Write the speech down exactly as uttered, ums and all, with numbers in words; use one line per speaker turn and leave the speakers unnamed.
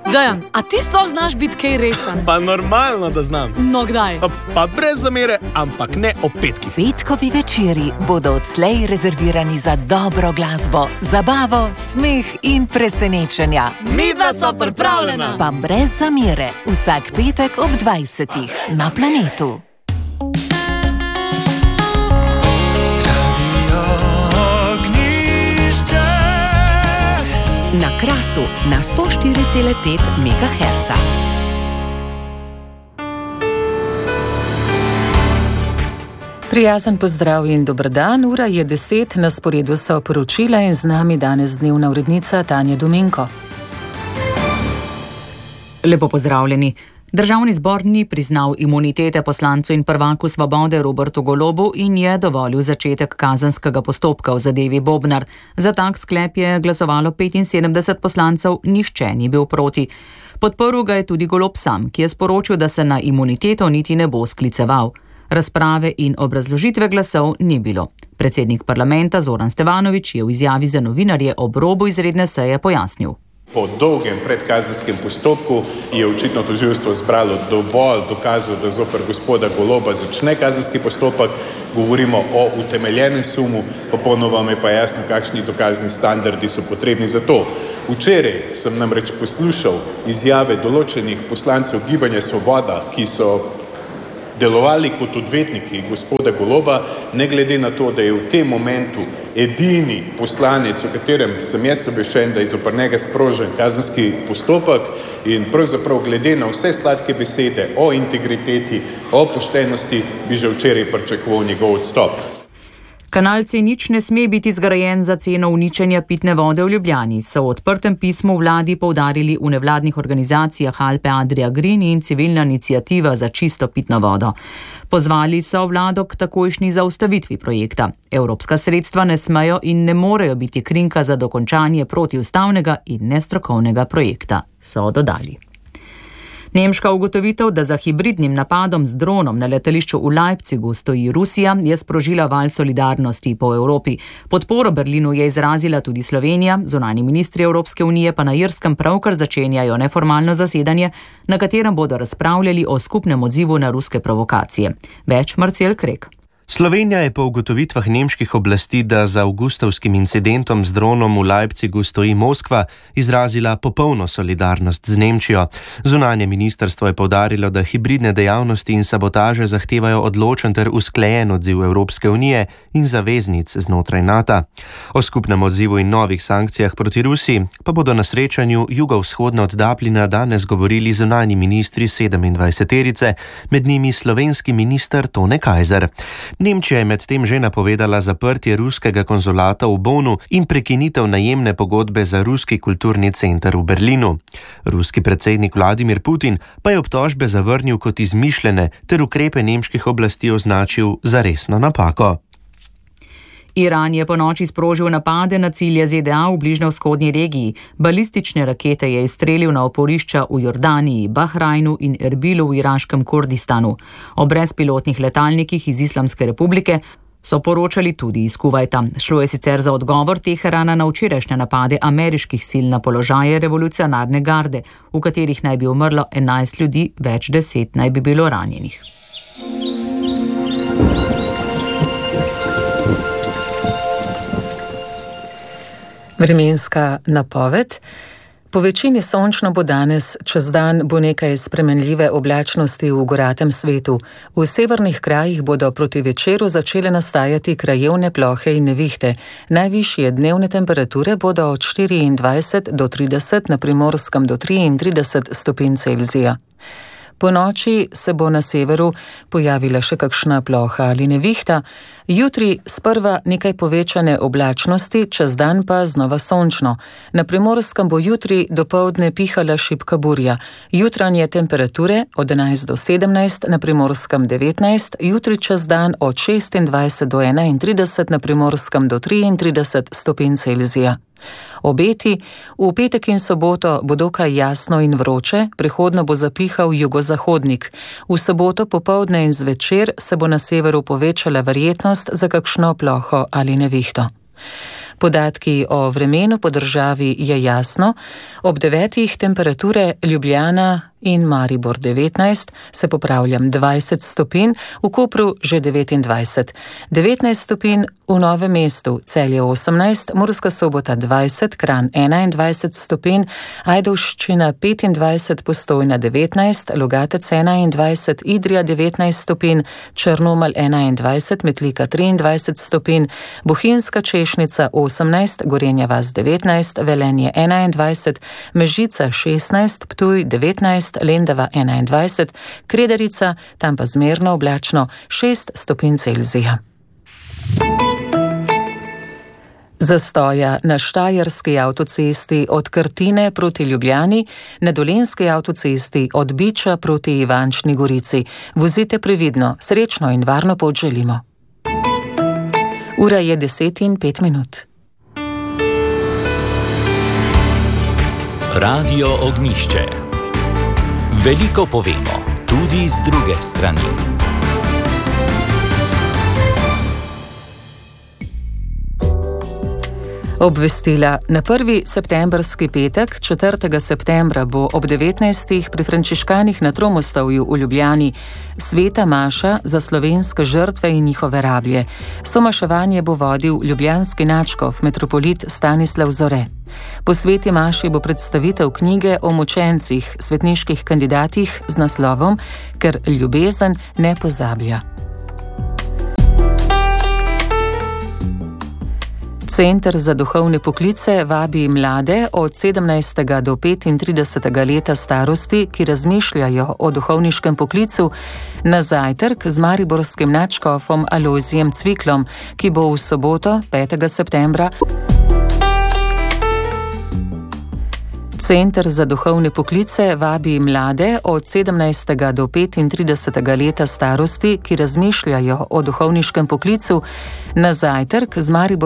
Dejan, a ti sploh znaš biti kaj resen?
Pa normalno, da znam.
No, kdaj?
Pa, pa brez zamere, ampak ne o petkih.
Petkovi večeri bodo odslej rezervirani za dobro glasbo, zabavo, smeh in presenečenja.
Midva sva pripravljena.
Pa brez zamere, vsak petek ob dvajsetih na Planetu.
Na Krasu na sto štiri cela pet megaherca.
Prijazen pozdrav in dober dan, ura je deset, na sporedu so poročila in z nami danes dnevna urednica Tanja Dominko.
Lepo pozdravljeni. Državni zbor ni priznal imunitete poslancu in prvaku Svobode Robertu Golobu in je dovolil začetek kazenskega postopka v zadevi Bobnar. Za tak sklep je glasovalo petinsedemdeset poslancev, nihče ni bil proti. Podprl ga je tudi Golob sam, ki je sporočil, da se na imuniteto niti ne bo skliceval. Razprave in obrazložitve glasov ni bilo. Predsednik parlamenta Zoran Stevanović je v izjavi za novinarje ob robu izredne seje pojasnil.
Po dolgem predkazenskem postopku je očitno tožilstvo zbralo dovolj dokazov, da zoper gospoda Goloba začne kazenski postopek. Govorimo o utemeljenem sumu, popolnoma je pa jasno, kakšni dokazni standardi so potrebni za to. Včeraj sem namreč poslušal izjave določenih poslancev Gibanja Svoboda, ki so delovali kot odvetniki gospoda Goloba, ne glede na to, da je v tem momentu edini poslanec, o katerem sem jaz obveščen, da je zoper njega sprožen kazenski postopek, in pravzaprav glede na vse sladke besede o integriteti, o poštenosti, bi že včeraj pričakoval njegov odstop.
Kanal C nič ne sme biti zgrajen za ceno uničenja pitne vode v Ljubljani, so v odprtem pismu vladi poudarili v nevladnih organizacijah Alpe Adria Green in civilna iniciativa za čisto pitno vodo. Pozvali so vlado k takojšnji zaustavitvi projekta. Evropska sredstva ne smejo in ne morejo biti krinka za dokončanje protiustavnega in nestrokovnega projekta, so dodali. Nemška ugotovitev, da za hibridnim napadom z dronom na letališču v Leipzigu stoji Rusija, je sprožila val solidarnosti po Evropi. Podporo Berlinu je izrazila tudi Slovenija, zunanji ministri Evropske unije pa na Irskem pravkar začenjajo neformalno zasedanje, na katerem bodo razpravljali o skupnem odzivu na ruske provokacije. Več Marcel Krek.
Slovenija je po ugotovitvah nemških oblasti, da za avgustovskim incidentom z dronom v Leipzigu stoji Moskva, izrazila popolno solidarnost z Nemčijo. Zunanje ministrstvo je poudarilo, da hibridne dejavnosti in sabotaže zahtevajo odločen ter usklajen odziv Evropske unije in zaveznic znotraj NATO. O skupnem odzivu in novih sankcijah proti Rusiji pa bodo na srečanju jugovzhodno od Dublina danes govorili zunanji ministri sedemindvajseterice, med njimi slovenski minister Tone Kajzer. Nemčija je medtem že napovedala zaprtje ruskega konzulata v Bonu in prekinitev najemne pogodbe za ruski kulturni center v Berlinu. Ruski predsednik Vladimir Putin pa je obtožbe zavrnil kot izmišljene ter ukrepe nemških oblasti označil za resno napako.
Iran je ponoči sprožil napade na cilje Z D A v bližnjevzhodni regiji. Balistične rakete je izstrelil na oporišča v Jordaniji, Bahrajnu in Erbilu v iraškem Kurdistanu. O brezpilotnih letalnikih iz Islamske republike so poročali tudi iz Kuvajta. Šlo je sicer za odgovor Teherana na včerajšnje napade ameriških sil na položaje revolucionarne garde, v katerih naj bi umrlo enajst ljudi, več deset naj bi bilo ranjenih.
Vremenska napoved. Po večini sončno bo danes, čez dan bo nekaj spremenljive oblačnosti v goratem svetu. V severnih krajih bodo proti večeru začele nastajati krajevne plohe in nevihte. Najvišje dnevne temperature bodo od štiriindvajset do trideset, na Primorskem do triintrideset stopinj Celzija. Po noči se bo na severu pojavila še kakšna ploha ali nevihta, jutri sprva nekaj povečane oblačnosti, čez dan pa znova sončno. Na Primorskem bo jutri dopoldne pihala šibka burja. Jutranje temperature od enajst do sedemnajst, na Primorskem devetnajst, jutri čez dan od šestindvajset do enaintrideset, na Primorskem do triintrideset stopinj Celzija. Obeti, v petek in soboto bo dokaj jasno in vroče, prehodno bo zapihal jugozahodnik. V soboto popoldne in zvečer se bo na severu povečala verjetnost za kakšno ploho ali nevihto. Podatki o vremenu po državi je jasno. Ob devetih temperature Ljubljana in Maribor devetnajst, se popravljam dvajset stopinj, v Kopru že devetindvajset. devetnajst stopinj v Novem mestu, Celje osemnajst, Murska Sobota dvajset, Kranj enaindvajset stopinj, Ajdovščina petindvajset, Postojna devetnajst, Logatec enaindvajset, Idrija devetnajst stopinj, Črnomelj enaindvajset, Metlika triindvajset stopinj, Bohinjska Češnica osemnajst, Gorenja vas devetnajst, Velenje enaindvajset, Mežica šestnajst, Ptuj devetnajst, Lendava enaindvajset, Kredarica, tam pa zmerno oblačno šest stopinj Celzija. Zastoja na Štajerski avtocesti od Krtine proti Ljubljani, na Dolenjski avtocesti od Biča proti Ivančni Gorici. Vozite previdno, srečno in varno pot želimo. Ura je deset in pet minut.
Radio Ognjišče. Veliko povemo, tudi z druge strani.
Obvestila. Na prvi septembrski petek, četrtega septembra, bo ob devetnajstih pri frančiškanih na Tromostovju v Ljubljani sveta maša za slovenske žrtve in njihove rablje. Somaševanje bo vodil ljubljanski nadškof, metropolit Stanislav Zore. Po sveti maši bo predstavitev knjige o mučencih, svetniških kandidatih z naslovom Ker ljubezen ne pozablja. Center za duhovne poklice vabi mlade od sedemnajstega do petintridesetega leta starosti, ki razmišljajo o duhovniškem poklicu, na zajtrk z mariborskim nadškofom Alojzijem Cviklom, ki bo v soboto, petega septembra. Center za duhovne poklice vabi mlade od sedemnajstega do petintridesetega leta starosti, ki razmišljajo o duhovniškem poklicu, na zajtrk z mariborskim